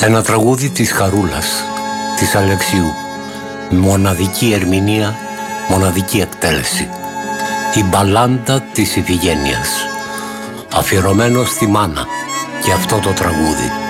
Ένα τραγούδι της Χαρούλας, της Αλεξίου. Μοναδική ερμηνεία, μοναδική εκτέλεση. Η μπαλάντα της Ιφηγένειας. Αφιερωμένο στη μάνα και αυτό το τραγούδι.